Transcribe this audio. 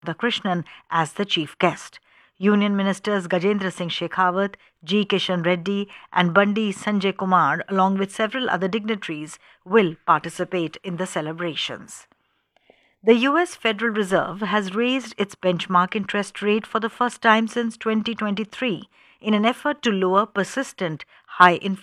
Radhakrishnan as the chief guest. Union Ministers Gajendra Singh Shekhawat, G. Kishan Reddy, and Bandi Sanjay Kumar, along with several other dignitaries, will participate in the celebrations. The US Federal Reserve has raised its benchmark interest rate for the first time since 2023 in an effort to lower persistent high inflation.